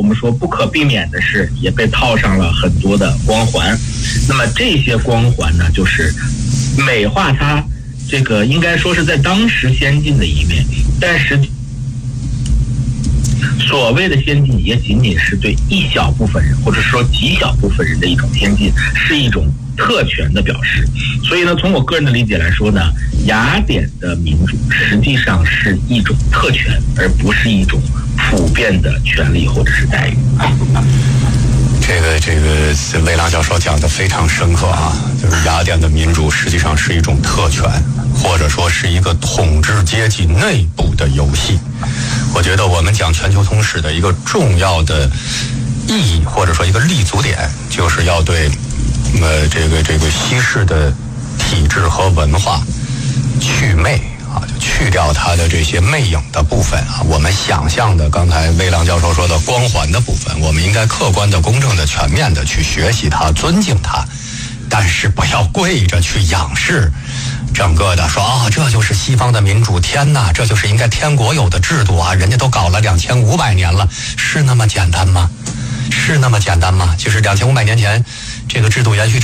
们说不可避免的是也被套上了很多的光环。那么这些光环呢，就是美化它这个应该说是在当时先进的一面，但是所谓的先进也仅仅是对一小部分人或者说极小部分人的一种先进，是一种特权的表示。所以呢，从我个人的理解来说呢，雅典的民主实际上是一种特权，而不是一种普遍的权利或者是待遇。 这个魏郎教授讲得非常深刻啊，就是雅典的民主实际上是一种特权，或者说是一个统治阶级内部的游戏。我觉得我们讲全球通史的一个重要的意义，或者说一个立足点，就是要对这个西式的体制和文化去魅啊，就去掉它的这些魅影的部分啊，我们想象的刚才魏郎教授说的光环的部分，我们应该客观的、公正的、全面的去学习它、尊敬它，但是不要跪着去仰视整个的说啊，这就是西方的民主，天哪，这就是应该天国有的制度啊，人家都搞了2500年了，是那么简单吗？是那么简单吗？就是2500年前这个制度延续